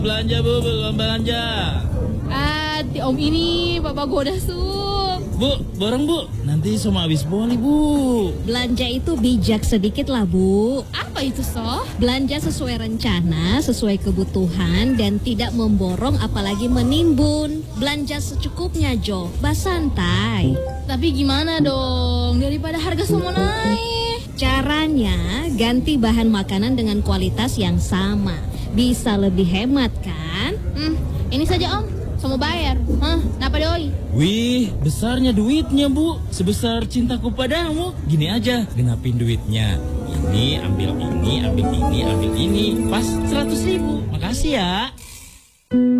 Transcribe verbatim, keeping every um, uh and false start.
Belanja bu, belum belanja. Ah, ti om ini bapak goda sup. Bu, bareng bu, nanti semua habis boli bu. Belanja itu bijak sedikit lah bu. Apa itu soh? Belanja sesuai rencana, sesuai kebutuhan, dan tidak memborong apalagi menimbun. Belanja secukupnya Jo, bas santai. Tapi gimana dong, daripada harga semua naik. Caranya ganti bahan makanan dengan kualitas yang sama. Bisa lebih hemat kan? Hmm, ini saja om, saya mau bayar. Hah, kenapa doi? Wih, besarnya duitnya bu. Sebesar cintaku padamu. Gini aja, genapin duitnya. Ini, ambil ini, ambil ini, ambil ini. Pas seratus ribu. Makasih ya.